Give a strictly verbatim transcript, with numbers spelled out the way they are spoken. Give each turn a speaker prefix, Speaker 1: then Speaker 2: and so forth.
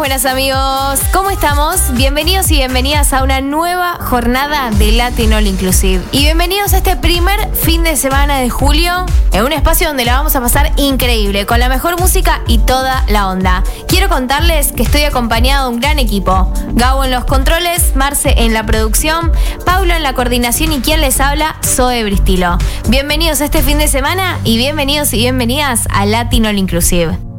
Speaker 1: buenas amigos, ¿cómo estamos? Bienvenidos y bienvenidas a una nueva jornada de Latin All Inclusive. Y bienvenidos a este primer fin de semana de julio, en un espacio donde la vamos a pasar increíble, con la mejor música y toda la onda. Quiero contarles que estoy acompañado de un gran equipo. Gabo en los controles, Marce en la producción, Paulo en la coordinación y quien les habla, Zoe Bristilo. Bienvenidos a este fin de semana y bienvenidos y bienvenidas a Latin All Inclusive.